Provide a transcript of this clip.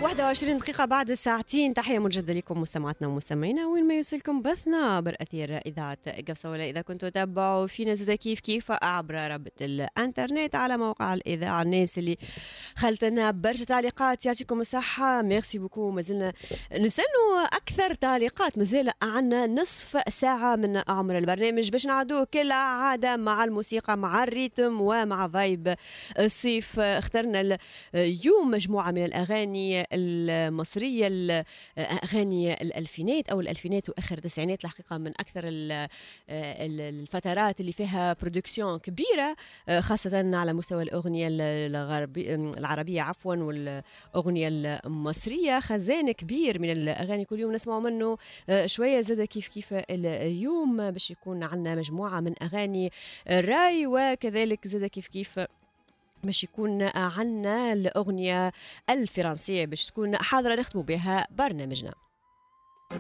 21 دقيقة بعد الساعتين. تحية مجددة لكم مستمعاتنا ومستمعينا وين ما يوصلكم بثنا عبر أثير إذاعة قفصة. إذا كنتوا تتابعوا فينا زي كيف عبر رابط الانترنت على موقع الإذاعة. الناس اللي خلتنا برشا تعليقات يعطيكم الصحة، ميرسي بوكو. مازلنا نستنوا أكثر تعليقات، مازال عنا نصف ساعة من عمر البرنامج باش نعدوه كالعادة مع الموسيقى، مع الريتم ومع فايب الصيف. اخترنا اليوم مجموعة من الأغاني المصرية، أغاني الألفينات أو الألفينات وآخر التسعينات الحقيقة، من أكثر الفترات اللي فيها برودكسيون كبيرة، خاصة على مستوى الأغنية العربية عفوا والأغنية المصرية. خزان كبير من الأغاني كل يوم نسمع منه شوية زادة كيف اليوم باش يكون عنا مجموعة من أغاني راي، وكذلك زادة كيف باش يكون عنا الأغنية الفرنسية باش تكون حاضرة نختموا بها برنامجنا.